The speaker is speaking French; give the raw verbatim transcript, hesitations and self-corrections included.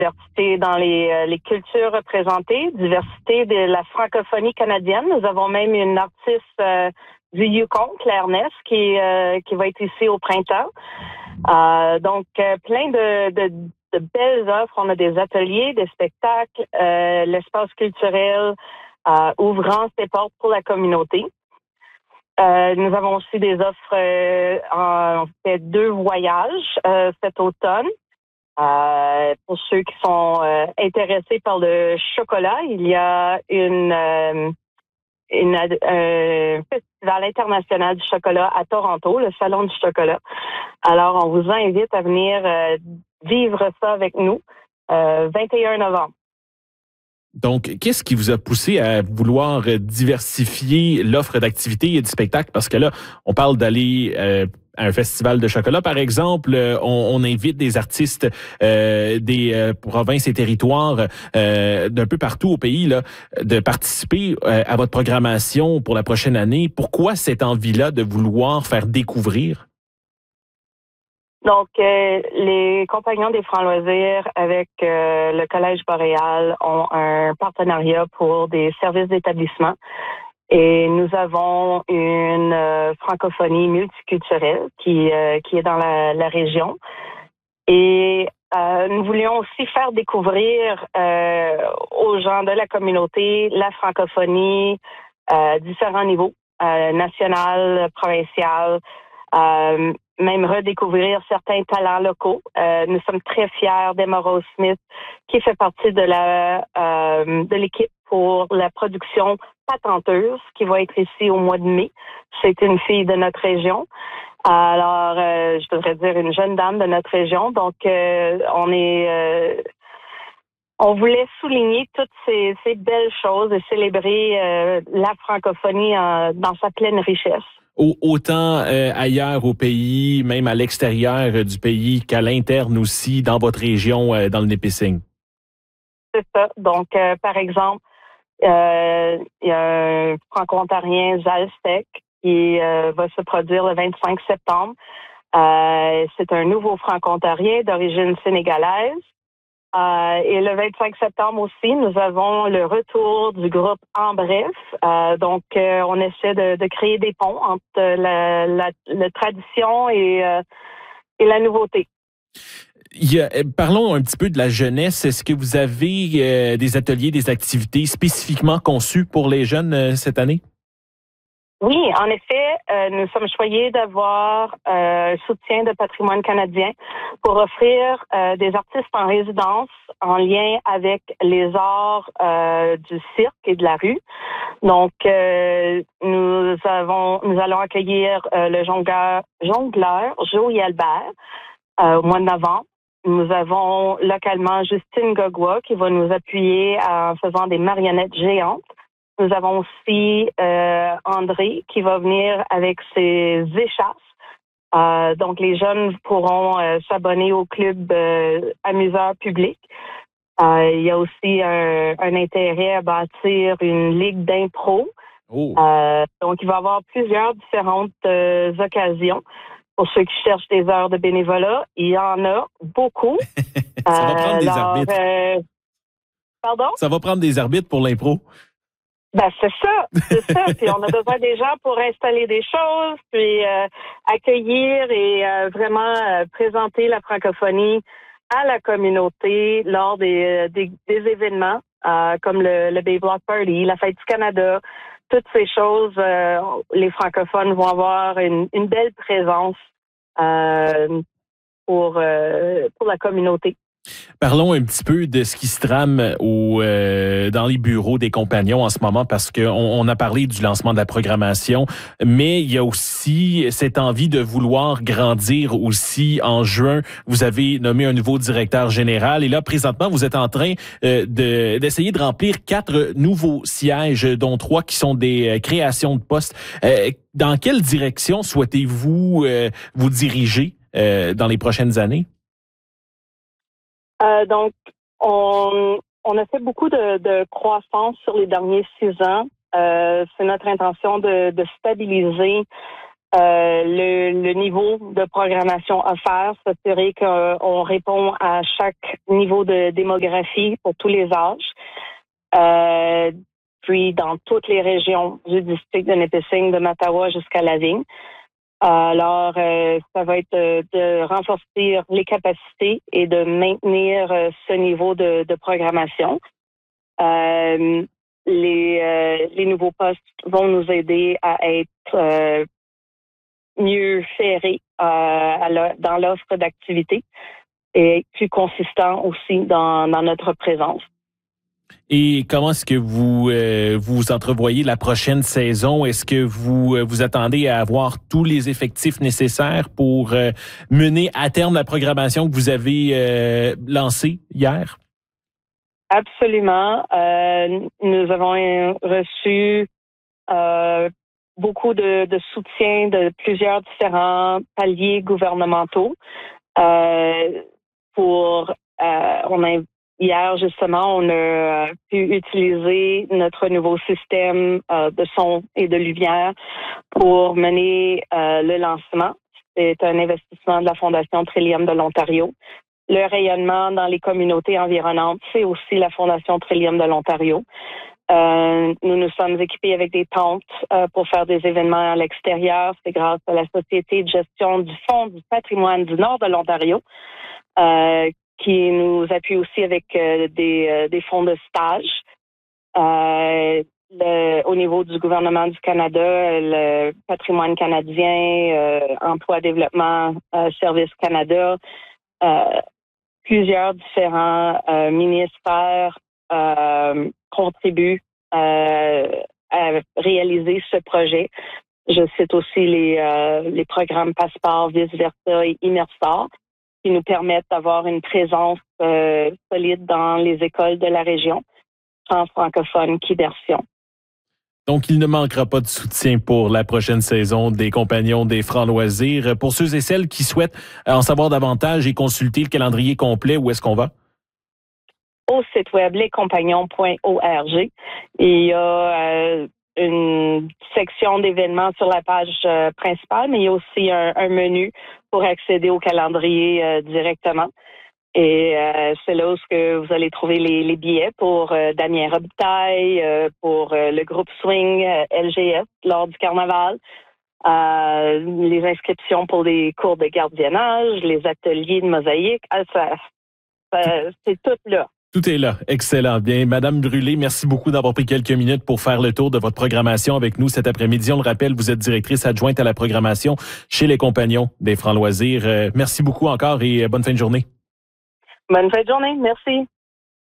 diversité dans les, euh, les cultures représentées, diversité de la francophonie canadienne. Nous avons même une artiste euh, du Yukon, Claire Ness, qui, euh, qui va être ici au printemps. Euh, donc, euh, plein de, de, de belles offres. On a des ateliers, des spectacles, euh, l'espace culturel euh, ouvrant ses portes pour la communauté. Euh, nous avons aussi des offres, euh, en fait deux voyages euh, cet automne. Euh, pour ceux qui sont euh, intéressés par le chocolat, il y a une, euh, une euh, festival international du chocolat à Toronto, le Salon du chocolat. Alors, on vous invite à venir euh, vivre ça avec nous, euh, vingt et un novembre. Donc, qu'est-ce qui vous a poussé à vouloir diversifier l'offre d'activités et de spectacles? Parce que là, on parle d'aller euh, à un festival de chocolat, par exemple. On, on invite des artistes euh, des euh, provinces et territoires euh, d'un peu partout au pays là, de participer euh, à votre programmation pour la prochaine année. Pourquoi cette envie-là de vouloir faire découvrir? Donc, euh, les compagnons des Francs loisirs avec euh, le Collège Boréal ont un partenariat pour des services d'établissement et nous avons une euh, francophonie multiculturelle qui euh, qui est dans la, la région et euh, nous voulions aussi faire découvrir euh, aux gens de la communauté la francophonie à différents niveaux, euh, national, provincial, euh, même redécouvrir certains talents locaux. Euh, nous sommes très fiers d'Emma Rose Smith, qui fait partie de la euh, de l'équipe pour la production Patenteuse, qui va être ici au mois de mai. C'est une fille de notre région. Alors, euh, je devrais dire une jeune dame de notre région. Donc, euh, on est... Euh, on voulait souligner toutes ces, ces belles choses et célébrer euh, la francophonie en, dans sa pleine richesse. Autant euh, ailleurs au pays, même à l'extérieur euh, du pays, qu'à l'interne aussi, dans votre région, euh, dans le Nipissing. C'est ça. Donc, euh, par exemple, euh, il y a un franco-ontarien, Zalstec, qui euh, va se produire le vingt-cinq septembre. Euh, c'est un nouveau franco-ontarien d'origine sénégalaise. Euh, et le vingt-cinq septembre aussi, nous avons le retour du groupe En Bref. Euh, donc, euh, on essaie de, de créer des ponts entre la, la, la tradition et, euh, et la nouveauté. Il y a, parlons un petit peu de la jeunesse. Est-ce que vous avez euh, des ateliers, des activités spécifiquement conçues pour les jeunes euh, cette année? Oui, en effet, euh, nous sommes choyés d'avoir euh, soutien de Patrimoine canadien pour offrir euh, des artistes en résidence en lien avec les arts euh, du cirque et de la rue. Donc, euh, nous avons, nous allons accueillir euh, le jongleur, jongleur Joey Albert euh, au mois de novembre. Nous avons localement Justine Gogua qui va nous appuyer en faisant des marionnettes géantes. Nous avons aussi euh, André qui va venir avec ses échasses. Euh, donc, les jeunes pourront euh, s'abonner au club euh, amuseur public. Euh, il y a aussi un, un intérêt à bâtir une ligue d'impro. Oh. Euh, donc, il va y avoir plusieurs différentes euh, occasions. Pour ceux qui cherchent des heures de bénévolat, il y en a beaucoup. Ça va prendre euh, des alors, arbitres. Euh, pardon? Ça va prendre des arbitres pour l'impro. Ben c'est ça, c'est ça. Puis on a besoin des gens pour installer des choses, puis euh, accueillir et euh, vraiment euh, présenter la francophonie à la communauté lors des, des, des événements euh, comme le, le Bay Block Party, la Fête du Canada, toutes ces choses. Euh, les francophones vont avoir une, une belle présence euh, pour euh, pour la communauté. Parlons un petit peu de ce qui se trame au, euh, dans les bureaux des compagnons en ce moment, parce qu'on on a parlé du lancement de la programmation, mais il y a aussi cette envie de vouloir grandir aussi. En juin, vous avez nommé un nouveau directeur général et là, présentement, vous êtes en train euh, de, d'essayer de remplir quatre nouveaux sièges, dont trois qui sont des euh, créations de postes. Euh, dans quelle direction souhaitez-vous euh, vous diriger euh, dans les prochaines années? Euh, donc, on, on a fait beaucoup de, de croissance sur les derniers six ans. Euh, c'est notre intention de, de stabiliser Euh, le, le niveau de programmation offert, s'assurer qu'on répond à chaque niveau de démographie pour tous les âges. Euh, puis dans toutes les régions du district de Nipissing, de Mattawa jusqu'à Lavigne. Alors, euh, ça va être de, de renforcer les capacités et de maintenir euh, ce niveau de, de programmation. Euh, les, euh, les nouveaux postes vont nous aider à être euh, mieux ferrés euh, à la, dans l'offre d'activité et plus consistant aussi dans, dans notre présence. Et comment est-ce que vous euh, vous entrevoyez la prochaine saison? Est-ce que vous euh, vous attendez à avoir tous les effectifs nécessaires pour euh, mener à terme la programmation que vous avez euh, lancée hier? Absolument. Euh, nous avons reçu euh, beaucoup de, de soutien de plusieurs différents paliers gouvernementaux euh, pour euh, on a hier, justement, on a pu utiliser notre nouveau système euh, de son et de lumière pour mener euh, le lancement. C'est un investissement de la Fondation Trillium de l'Ontario. Le rayonnement dans les communautés environnantes, c'est aussi la Fondation Trillium de l'Ontario. Euh, nous nous sommes équipés avec des tentes euh, pour faire des événements à l'extérieur. C'est grâce à la Société de gestion du Fonds du patrimoine du Nord de l'Ontario euh, qui nous appuie aussi avec euh, des, euh, des fonds de stage. Euh, le, au niveau du gouvernement du Canada, le patrimoine canadien, euh, emploi, développement, euh, Service Canada, euh, plusieurs différents euh, ministères euh, contribuent euh, à réaliser ce projet. Je cite aussi les, euh, les programmes Passeport, Vice-Versa et Immersor, qui nous permettent d'avoir une présence euh, solide dans les écoles de la région, tant francophone qu'immersion. Donc, il ne manquera pas de soutien pour la prochaine saison des Compagnons des Francs Loisirs. Pour ceux et celles qui souhaitent en savoir davantage et consulter le calendrier complet, où est-ce qu'on va? Au site web les compagnons point org. Il y a euh, une section d'événements sur la page euh, principale, mais il y a aussi un, un menu pour accéder au calendrier euh, directement. Et euh, c'est là où que vous allez trouver les, les billets pour euh, Damien Robitaille, euh, pour euh, le groupe Swing euh, L G S lors du carnaval, euh, les inscriptions pour les cours de gardiennage, les ateliers de mosaïque. Ah, ça, ça, c'est tout là. Tout est là. Excellent. Bien, Madame Brûlé, merci beaucoup d'avoir pris quelques minutes pour faire le tour de votre programmation avec nous cet après-midi. On le rappelle, vous êtes directrice adjointe à la programmation chez les Compagnons des Francs Loisirs. Euh, merci beaucoup encore et bonne fin de journée. Bonne fin de journée. Merci.